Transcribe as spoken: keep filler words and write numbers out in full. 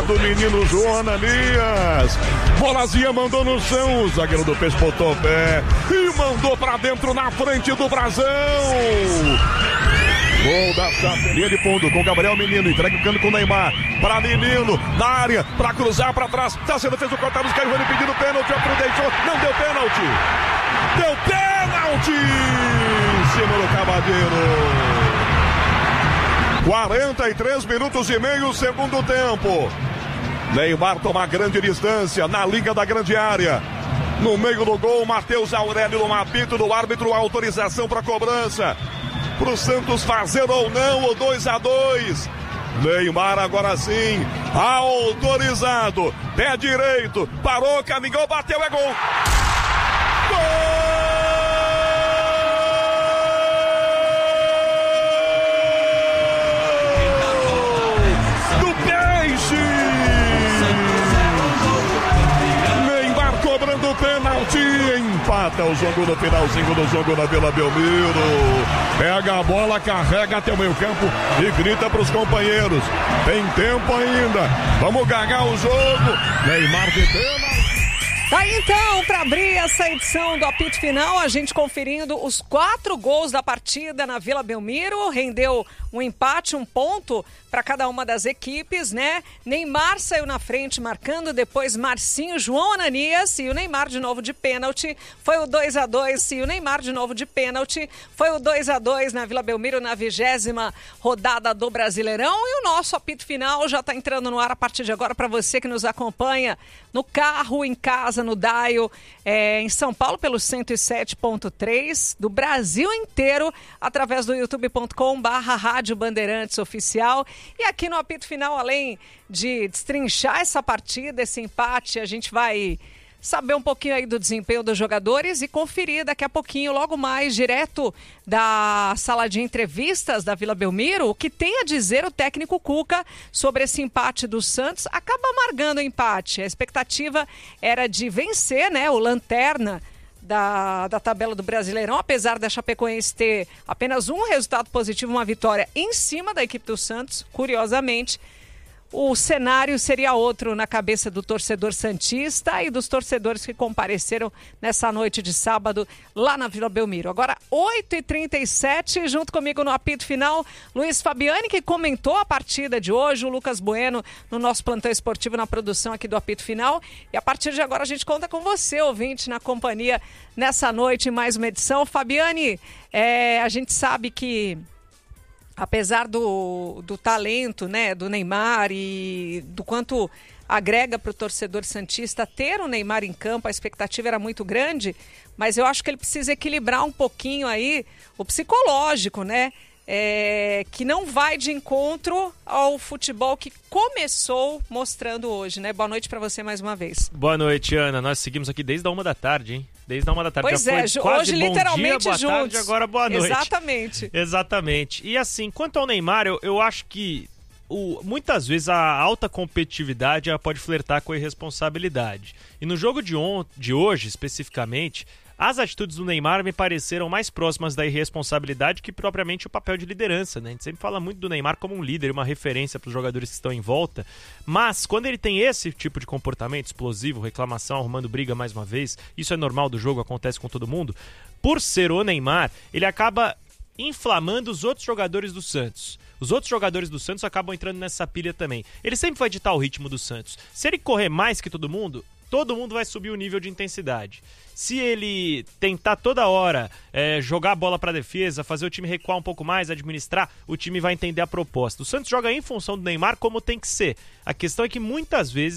do menino João Ananias. Bolazinha mandou no chão, o zagueiro do Peixe botou o pé e mandou pra dentro na frente do Brasão. Gol da linha de fundo com Gabriel Menino, entrega o cano com o Neymar, para Menino, na área, para cruzar para trás, tá sendo feito o cortado, os caras vão pedindo pênalti, o outro deixou, não deu pênalti, deu pênalti em cima do Cavadeiro. quarenta e três minutos e meio, segundo tempo. Neymar toma grande distância na linha da grande área. No meio do gol, Matheus Aurélio no apito do árbitro, autorização para cobrança. Pro Santos fazer ou não o dois a dois. Neymar agora sim, autorizado, pé direito, parou, caminhou, bateu, é gol. Gol do Peixe. Neymar cobrando pênalti, empata o jogo no finalzinho do jogo na Vila Belmiro. Pega a bola, carrega até o meio campo e grita para os companheiros. Tem tempo ainda. Vamos ganhar o jogo. Neymar de pênalti. Tá aí então, para abrir essa edição do apito final, a gente conferindo os quatro gols da partida na Vila Belmiro. Rendeu um empate, um ponto para cada uma das equipes, né? Neymar saiu na frente marcando, depois Marcinho, João Ananias e o Neymar de novo de pênalti. Foi o dois a dois e o Neymar de novo de pênalti. Foi o dois a dois na Vila Belmiro na vigésima rodada do Brasileirão. E o nosso apito final já está entrando no ar a partir de agora para você que nos acompanha no carro, em casa, no Daio, é, em São Paulo pelo cento e sete ponto três, do Brasil inteiro, através do youtube ponto com barra Rádio Bandeirantes Oficial. E aqui no apito final, além de destrinchar essa partida, esse empate, a gente vai saber um pouquinho aí do desempenho dos jogadores e conferir daqui a pouquinho, logo mais, direto da sala de entrevistas da Vila Belmiro, o que tem a dizer o técnico Cuca sobre esse empate do Santos. Acaba amargando o empate. A expectativa era de vencer, né, o lanterna da, da tabela do Brasileirão, apesar da Chapecoense ter apenas um resultado positivo, uma vitória em cima da equipe do Santos, curiosamente. O cenário seria outro na cabeça do torcedor santista e dos torcedores que compareceram nessa noite de sábado lá na Vila Belmiro. Agora, oito e trinta e sete, junto comigo no apito final, Luiz Fabiani, que comentou a partida de hoje, o Lucas Bueno no nosso plantão esportivo na produção aqui do apito final. E a partir de agora a gente conta com você, ouvinte, na companhia nessa noite em mais uma edição. Fabiani, é, a gente sabe que apesar do, do talento, né, do Neymar e do quanto agrega para o torcedor santista ter o Neymar em campo, a expectativa era muito grande, mas eu acho que ele precisa equilibrar um pouquinho aí o psicológico, né? É, que não vai de encontro ao futebol que começou mostrando hoje, né? Boa noite para você mais uma vez. Boa noite, Ana. Nós seguimos aqui desde a uma da tarde, hein? Desde a uma da tarde. Pois já é, foi quase hoje bom literalmente dia, boa juntos. tarde, agora boa noite. Exatamente. Exatamente. E assim, quanto ao Neymar, eu, eu acho que o, muitas vezes a alta competitividade ela pode flertar com a irresponsabilidade. E no jogo de, on, de hoje, especificamente, as atitudes do Neymar me pareceram mais próximas da irresponsabilidade que propriamente o papel de liderança, né? A gente sempre fala muito do Neymar como um líder, uma referência para os jogadores que estão em volta, mas quando ele tem esse tipo de comportamento explosivo, reclamação, arrumando briga mais uma vez, isso é normal do jogo, acontece com todo mundo, por ser o Neymar, ele acaba inflamando os outros jogadores do Santos. Os outros jogadores do Santos acabam entrando nessa pilha também. Ele sempre vai ditar o ritmo do Santos. Se ele correr mais que todo mundo, todo mundo vai subir o nível de intensidade. Se ele tentar toda hora é, jogar a bola para a defesa, fazer o time recuar um pouco mais, administrar, o time vai entender a proposta. O Santos joga em função do Neymar como tem que ser. A questão é que muitas vezes